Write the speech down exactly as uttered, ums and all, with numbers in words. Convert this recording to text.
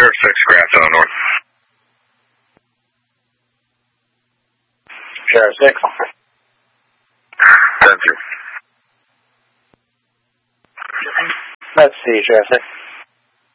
Sheriff six, Grafton on North. Sheriff six. ten two. Let's see, Sheriff six.